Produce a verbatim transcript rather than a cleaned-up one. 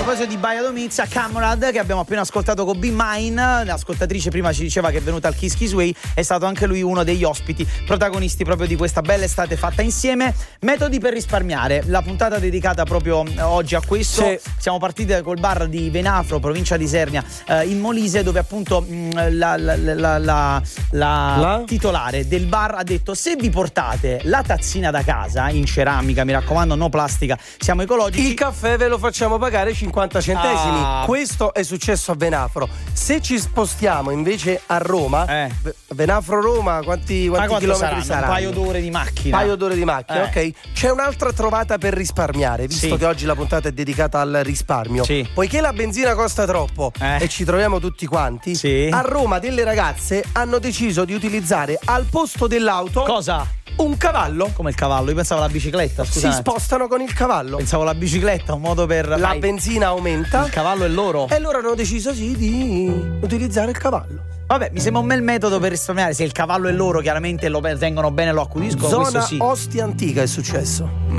proposito di Baia Domizia, Camrad, che abbiamo appena ascoltato con B Mine, l'ascoltatrice prima ci diceva che è venuta al Kiss Kiss Way, è stato anche lui uno degli ospiti protagonisti proprio di questa bella estate fatta insieme. Metodi per risparmiare, la puntata dedicata proprio oggi a questo. Sì. Siamo partiti col bar di Venafro, provincia di Isernia, eh, in Molise, dove appunto mh, la, la, la, la, la, la titolare del bar ha detto: se vi portate la tazzina da casa in ceramica, mi raccomando, no plastica, siamo ecologici, il caffè ve lo facciamo pagare cinquanta centesimi. Ah. Questo è successo a Venafro. Se ci spostiamo invece a Roma, eh. Venafro Roma, quanti, quanti Ma chilometri saranno? saranno? Un paio d'ore di macchina. Un paio d'ore di macchina, eh. ok. C'è un'altra trovata per risparmiare, visto sì. che oggi la puntata è dedicata al risparmio. Sì. Poiché la benzina costa troppo eh. e ci troviamo tutti quanti, sì. a Roma delle ragazze hanno deciso di utilizzare al posto dell'auto cosa? Un cavallo. Come il cavallo? Io pensavo la bicicletta, scusa. Si spostano con il cavallo. Pensavo la bicicletta, un modo per... La Vai. benzina aumenta. Il cavallo è loro. E loro hanno deciso sì di utilizzare il cavallo. Vabbè, mi sembra un bel metodo per risparmiare. Se il cavallo è loro, chiaramente lo tengono bene, lo accudiscono. Zona questo sì. Ostia Antica è successo.